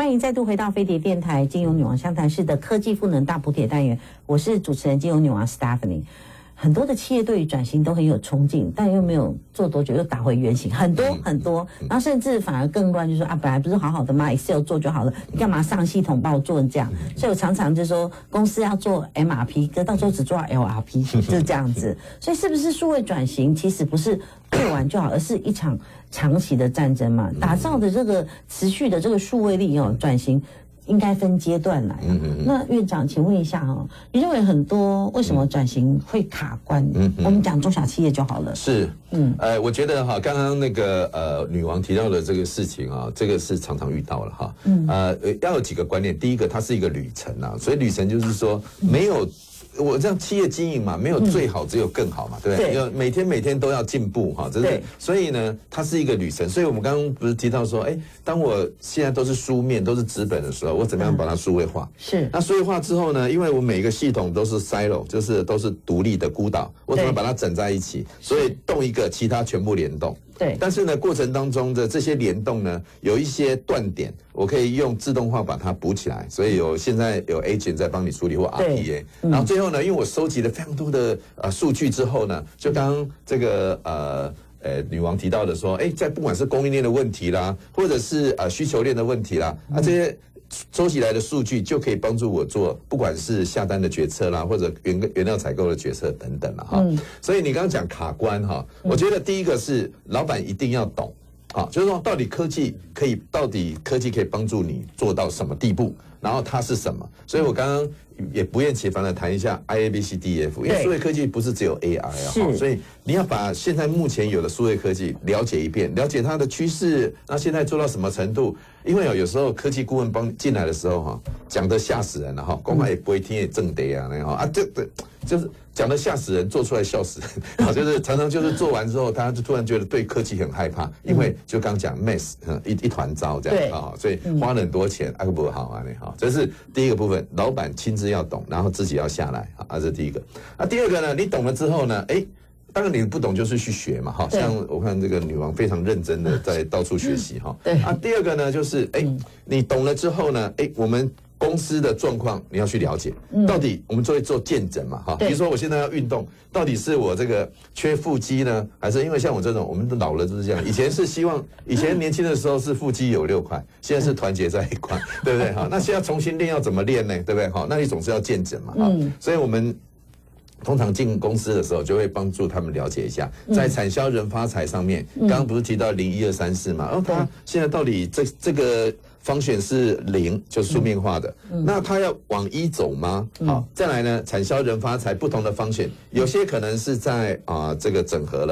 欢迎再度回到飞碟电台金融女王相谈室的科技赋能大补帖单元，我是主持人金融女王 Stephanie。很多的企业对于转型都很有冲劲，但又没有做多久又打回原形，很多，然后甚至反而更乱，就说啊，本来不是好好的吗 ？Excel 做就好了，你干嘛上系统帮我做这样？所以我常常就说，公司要做 MRP， 可到时候只做 LRP， 就是这样子。所以是不是数位转型其实不是做完就好，而是一场长期的战争嘛？打造的这个持续的这个数位力转型。应该分阶段来。那院长，请问一下你认为很多为什么转型会卡关？我们讲中小企业就好了。 是，我觉得刚刚那个女王提到的这个事情这个是常常遇到了要有几个观念。第一个，它是一个旅程所以旅程就是说没有。我这样企业经营嘛，没有最好，只有更好嘛，对不对？每天都要进步这是。所以呢，它是一个旅程。所以我们刚刚不是提到说，当我现在都是书面、都是纸本的时候，我怎么样把它数位化？ 是。 那数位化之后呢，因为我每一个系统都是 silo， 就是都是独立的孤岛，我怎么把它整在一起？所以动一个，其他全部联动。 对， 但是呢，过程当中的这些联动呢，有一些断点，我可以用自动化把它补起来。所以现在有 agent 在帮你处理或 RPA，然后最后呢，因为我收集了非常多的数据之后呢，就刚刚这个女王提到的说，在不管是供应链的问题啦，或者是需求链的问题啦，这些收集来的数据就可以帮助我做不管是下单的决策啦，或者原料采购的决策等等啦所以你刚刚讲卡关我觉得第一个是老板一定要懂就是说到底科技可以帮助你做到什么地步，然后它是什么。所以我刚刚也不厌其烦的谈一下 IABCDF， 因为数位科技不是只有 AI 所以你要把现在目前有的数位科技了解一遍，了解它的趋势，那现在做到什么程度。因为有时候科技顾问进来的时候讲得吓死人了讲话也不会听也正得就是讲得吓死人，做出来笑死人就是常常就是做完之后，他就突然觉得对科技很害怕，因为就刚讲 mess 一团糟这样所以花了很多钱不好这是第一个部分，老板亲自要懂，然后自己要下来这是第一个。第二个呢，你懂了之后呢，当然你不懂就是去学嘛像我看这个女王非常认真的在到处学习第二个呢就是你懂了之后呢我们公司的状况你要去了解，到底我们就会做见证嘛比如说我现在要运动，到底是我这个缺腹肌呢，还是因为像我这种我们都老了就是这样，以前年轻的时候是腹肌有6块，现在是团结在一块对不对那现在重新练要怎么练呢，对不对那你总是要见证嘛所以我们通常进公司的时候就会帮助他们了解一下，在产销人发财上面刚刚不是提到01234嘛他现在到底这个方选是0，就是书面化的那他要往1走吗再来呢，产销人发财不同的方选，有些可能是在这个整合了